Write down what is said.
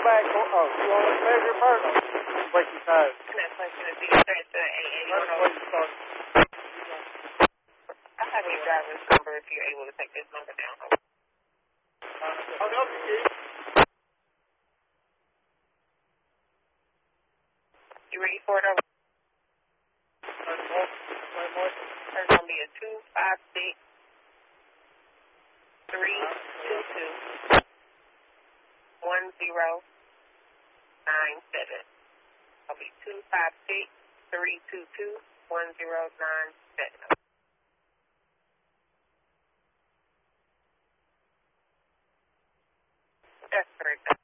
back. You want to measure first? Wait your time. That question is being transferred to AA. I'll have your driver's number if you're able to take this number down. I'll help you, Keith. You ready for it? There's going to be a 256 322 1097. It'll be 256 322 1097. That's correct.